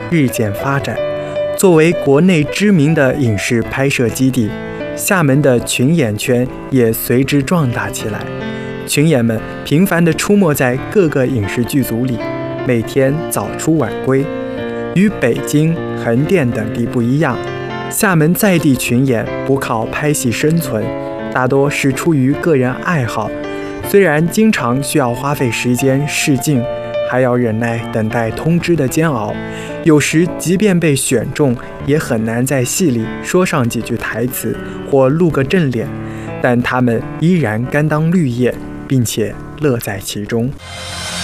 日渐发展。作为国内知名的影视拍摄基地，厦门的群演圈也随之壮大起来。群演们频繁地出没在各个影视剧组里，每天早出晚归。与北京、横店等地不一样，厦门在地群演不靠拍戏生存，大多是出于个人爱好。虽然经常需要花费时间试镜，还要忍耐等待通知的煎熬，有时即便被选中，也很难在戏里说上几句台词或露个正脸，但他们依然甘当绿叶，并且乐在其中。